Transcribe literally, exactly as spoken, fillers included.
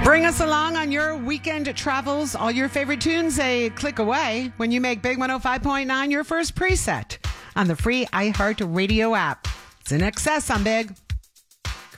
Bring us along on your weekend travels. All your favorite tunes a click away when you make Big one oh five point nine your first preset on the free iHeartRadio app. It's in excess on Big.